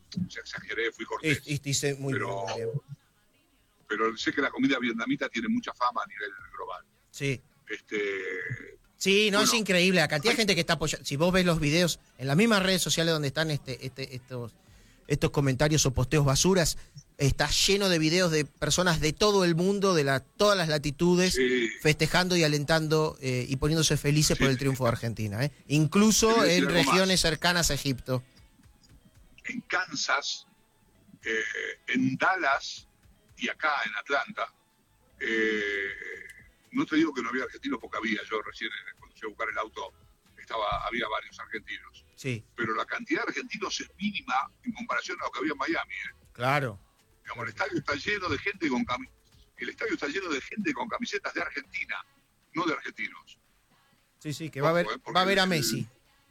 exageré, fui cortés. Dice muy pero, bien. Pero sé que la comida vietnamita tiene mucha fama a nivel global. Sí. Sí, no, bueno, es increíble la cantidad de gente que está apoyando. Si vos ves los videos en las mismas redes sociales donde están estos comentarios o posteos basuras, está lleno de videos de personas de todo el mundo, de todas las latitudes, festejando y alentando y poniéndose felices por el triunfo de Argentina. Incluso en regiones cercanas a Egipto. En Kansas, en Dallas y acá en Atlanta, no te digo que no había argentinos porque había, yo recién cuando fui a buscar el auto había varios argentinos. Sí. Pero la cantidad de argentinos es mínima en comparación a lo que había en Miami. Claro. Digamos, el estadio está lleno de gente con camisetas de Argentina, no de argentinos. Sí, que va a ver a Messi.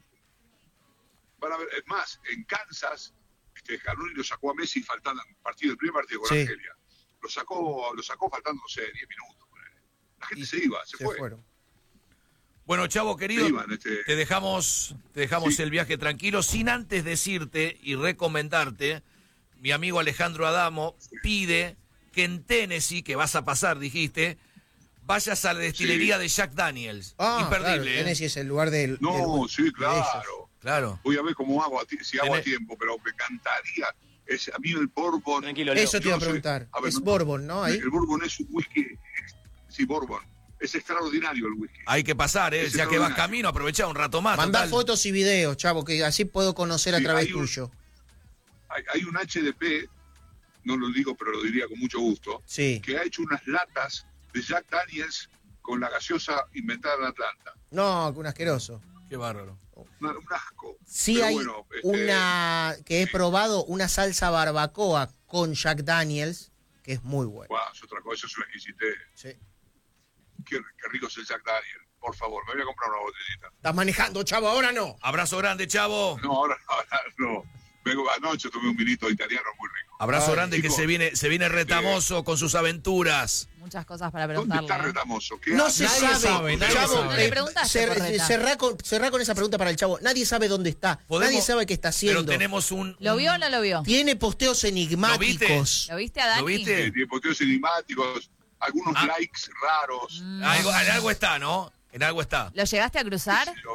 Van a ver, es más, en Kansas, Scaloni lo sacó a Messi faltando el primer partido con Argelia. Lo sacó faltando, no sé, 10 minutos. La gente se iba, se fue. Fueron. Bueno, Chavo querido, te dejamos el viaje tranquilo, sin antes decirte y recomendarte, mi amigo Alejandro Adamo pide que en Tennessee, que vas a pasar, dijiste, vayas a la destilería de Jack Daniels. Imperdible. Claro, Tennessee es el lugar del... Sí, claro. Voy a ver cómo hago, si hago a tiempo, pero me encantaría. A mí el Bourbon... Tranquilo, Leo. Eso te iba a preguntar. Es Bourbon, ¿no? ¿Ahí? El Bourbon es un whisky... Sí, Bourbon. Es extraordinario el whisky. Hay que pasar, ya que vas camino, aprovechá un rato más. Mandá fotos y videos, Chavo, que así puedo conocer a través tuyo. Hay un HDP, no lo digo, pero lo diría con mucho gusto, que ha hecho unas latas de Jack Daniels con la gaseosa inventada en Atlanta. No, un asqueroso. Qué bárbaro. Un asco. Sí, pero hay una que he probado, una salsa barbacoa con Jack Daniels, que es muy buena. Es otra cosa, eso es una exquisitez. Sí. Qué rico es el Jack Daniel. Por favor, me voy a comprar una botellita. ¿Estás manejando, Chavo? Ahora no. Abrazo grande, Chavo. No, ahora no. Anoche tomé un vinito italiano muy rico. Abrazo grande, chicos, que se viene retamoso con sus aventuras. Muchas cosas para preguntarle. ¿Dónde está retamoso? No se sabe. Chavo, le preguntaste. Cerrá con esa pregunta para el Chavo. Nadie sabe dónde está. Nadie sabe qué está haciendo. Pero tenemos ¿Lo vio o no lo vio? Tiene posteos enigmáticos. ¿Lo viste a Dani? ¿Lo viste? Tiene posteos enigmáticos. Algunos likes raros. Algo está, ¿no? En algo está. ¿Lo llegaste a cruzar? Sí,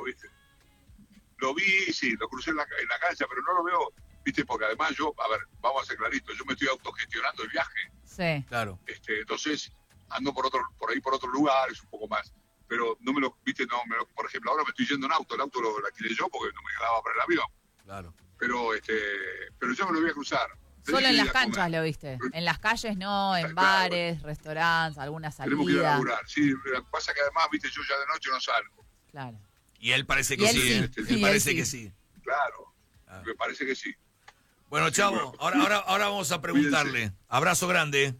lo vi, sí, lo crucé en la cancha, pero no lo veo, viste, porque además vamos a ser claritos, yo me estoy autogestionando el viaje. Sí. Claro. Entonces, ando por otros lugares un poco más. Pero por ejemplo, ahora me estoy yendo en auto, el auto lo alquilé yo porque no me quedaba para el avión. Claro. Pero yo me lo voy a cruzar. Solo en las canchas lo viste. En las calles no, en bares, restaurantes, alguna salida. Tenemos que ir a laburar. Sí, lo que pasa que además, viste, yo ya de noche no salgo. Claro. Y él parece que sí. Él parece que sí. Claro. Me parece que sí. Bueno, Chavo, ahora vamos a preguntarle. Cuídense. Abrazo grande.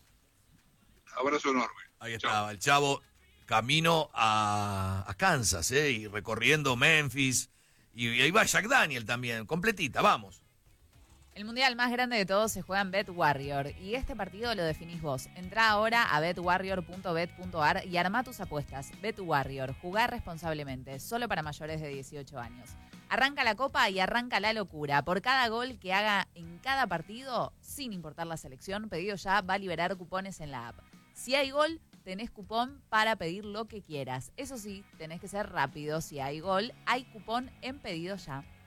Abrazo enorme. Ahí estaba, el Chavo camino a Kansas, y recorriendo Memphis. Y ahí va Jack Daniel también, completita, vamos. El mundial más grande de todos se juega en BetWarrior y este partido lo definís vos. Entrá ahora a betwarrior.bet.ar y armá tus apuestas. BetWarrior, jugá responsablemente, solo para mayores de 18 años. Arranca la copa y arranca la locura. Por cada gol que haga en cada partido, sin importar la selección, Pedido Ya va a liberar cupones en la app. Si hay gol, tenés cupón para pedir lo que quieras. Eso sí, tenés que ser rápido. Si hay gol, hay cupón en Pedido Ya.